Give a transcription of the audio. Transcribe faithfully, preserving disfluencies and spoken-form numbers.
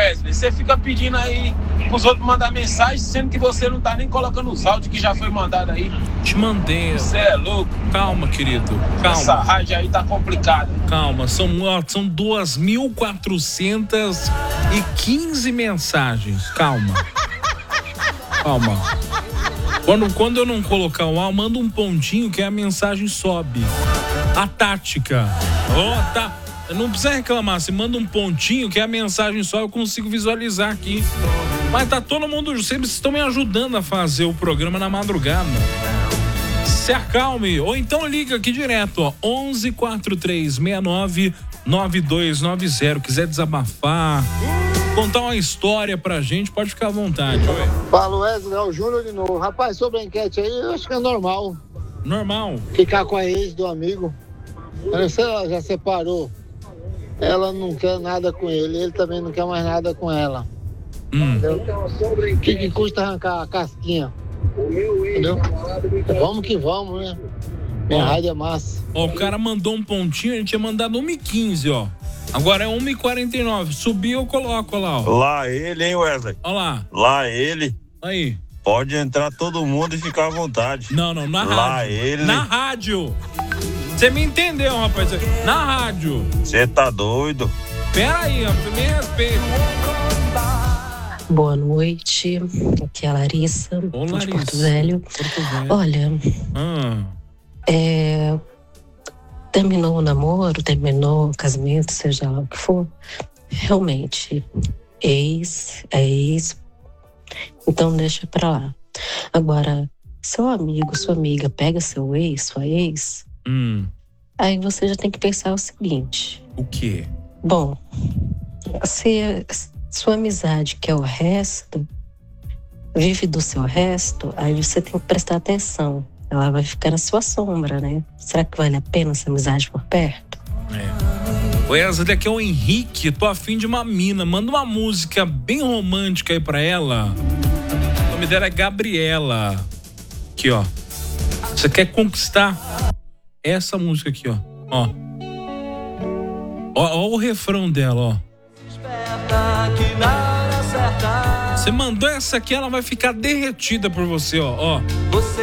Wesley, você fica pedindo aí pros outros mandar mensagem, sendo que você não tá nem colocando os áudios que já foi mandado aí. Te mandei. Você é louco. Calma, querido. Calma. Essa rádio aí tá complicada. Calma, são, são duas mil quatrocentas e quinze mensagens. Calma. Calma. Quando, quando eu não colocar o áudio, manda um pontinho que a mensagem sobe. A tática. Ó, oh, tá. Não precisa reclamar, você manda um pontinho que a mensagem só eu consigo visualizar aqui. Mas tá todo mundo, vocês estão me ajudando a fazer o programa na madrugada. Se acalme, ou então liga aqui direto, ó, onze, quatro três seis nove, nove dois nove zero. Quiser desabafar, contar uma história pra gente, pode ficar à vontade. Oi. Fala, Wesley, é o Júnior de novo. Rapaz, sobre a enquete aí, eu acho que é normal. Normal? Ficar com a ex do amigo. Se ela já separou, ela não quer nada com ele, ele também não quer mais nada com ela. Hum. Entendeu? O que, que custa arrancar a casquinha? Entendeu? Vamos que vamos, né? Minha rádio é massa. Ó, o cara mandou um pontinho, a gente tinha mandado uma e quinze, ó. Agora é uma e quarenta e nove. Subiu, eu coloco, ó lá, ó. Lá ele, hein, Wesley? Ó lá. Lá ele. Aí. Pode entrar todo mundo e ficar à vontade. Não, não, na Lá rádio. ele. Na rádio. Você me entendeu, rapaz? Na rádio. Você tá doido? Pera aí, ó, me respeita. Boa noite, aqui é a Larissa, Ô, de Larissa. Porto Velho. Porto Velho. Olha, Ah. é, terminou o namoro, terminou o casamento, seja lá o que for, realmente, ex, é ex, então deixa pra lá. Agora, seu amigo, sua amiga pega seu ex, sua ex, Hum. aí você já tem que pensar o seguinte. O quê? Bom, se sua amizade quer o resto, vive do seu resto, aí você tem que prestar atenção. Ela vai ficar na sua sombra, né? Será que vale a pena essa amizade por perto? É. Oi, essa daqui é o Henrique, tô afim de uma mina. Manda uma música bem romântica aí pra ela. O nome dela é Gabriela. Aqui, ó. Você quer conquistar essa música aqui, ó. Ó. Ó, ó o refrão dela, ó. Você mandou essa aqui, ela vai ficar derretida por você, ó. Ó.